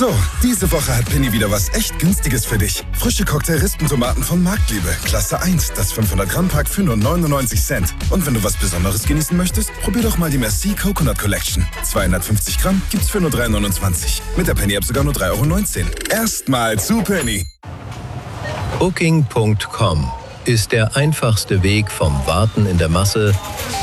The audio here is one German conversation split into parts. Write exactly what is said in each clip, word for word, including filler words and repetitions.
So, diese Woche hat Penny wieder was echt Günstiges für dich. Frische Cocktail-Rispentomaten von Marktliebe. Klasse eins, das fünfhundert Gramm Pack für nur neunundneunzig Cent. Und wenn du was Besonderes genießen möchtest, probier doch mal die Merci Coconut Collection. zweihundertfünfzig Gramm gibt's für nur drei neunundzwanzig. Mit der Penny-App sogar nur drei Euro neunzehn. Erstmal zu Penny. Booking Punkt com ist der einfachste Weg vom Warten in der Masse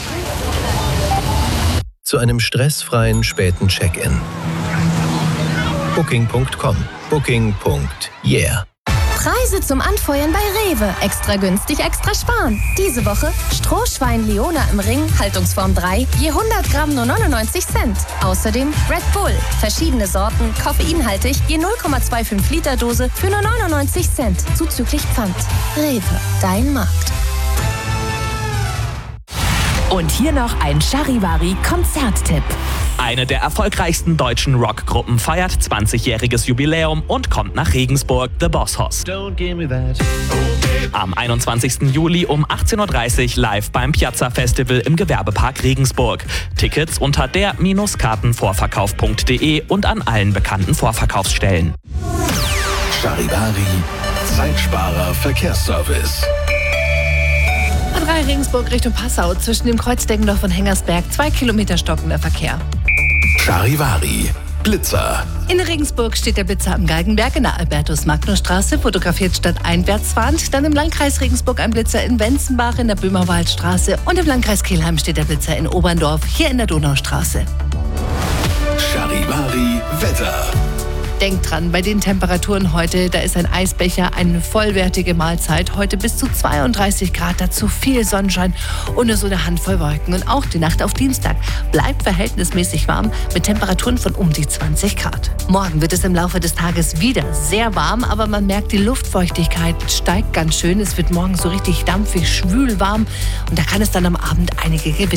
zu einem stressfreien späten Check-in. Booking Punkt com. Booking. Yeah. Preise zum Anfeuern bei Rewe. Extra günstig, extra sparen. Diese Woche Strohschwein Leona im Ring, Haltungsform drei, je hundert Gramm nur neunundneunzig Cent. Außerdem Red Bull, verschiedene Sorten, koffeinhaltig, je null Komma fünfundzwanzig Liter Dose für nur neunundneunzig Cent. Zuzüglich Pfand. Rewe, dein Markt. Und hier noch ein Charivari-Konzerttipp. Eine der erfolgreichsten deutschen Rockgruppen feiert zwanzigjähriges Jubiläum und kommt nach Regensburg, The Boss Hoss. Am einundzwanzigsten Juli um achtzehn Uhr dreißig live beim Piazza Festival im Gewerbepark Regensburg. Tickets unter der Kartenvorverkauf punkt de und an allen bekannten Vorverkaufsstellen. Charivari, Zeitsparer Verkehrsservice. A drei Regensburg Richtung Passau zwischen dem Kreuz Deggendorf und Hengersberg. Zwei Kilometer stockender Verkehr. Charivari, Blitzer. In Regensburg steht der Blitzer am Galgenberg in der Albertus-Magnus-Straße, fotografiert stadteinwärts fahrend. Dann im Landkreis Regensburg ein Blitzer in Wenzenbach in der Böhmerwaldstraße. Und im Landkreis Kelheim steht der Blitzer in Oberndorf, hier in der Donaustraße. Charivari, Wetter. Denkt dran, bei den Temperaturen heute, da ist ein Eisbecher eine vollwertige Mahlzeit. Heute bis zu zweiunddreißig Grad, dazu viel Sonnenschein und nur so eine Handvoll Wolken. Und auch die Nacht auf Dienstag bleibt verhältnismäßig warm mit Temperaturen von um die zwanzig Grad. Morgen wird es im Laufe des Tages wieder sehr warm, aber man merkt, die Luftfeuchtigkeit steigt ganz schön. Es wird morgen so richtig dampfig, schwül warm und da kann es dann am Abend einige Gewitter